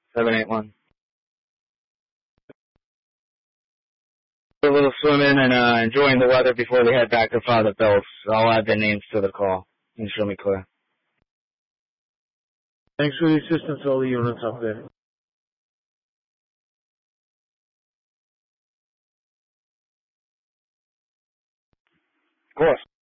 781. A little swimming and enjoying the weather before we head back to Father Bill's. I'll add the names to the call and show me clear. Thanks for the assistance, all the units up there. Of course.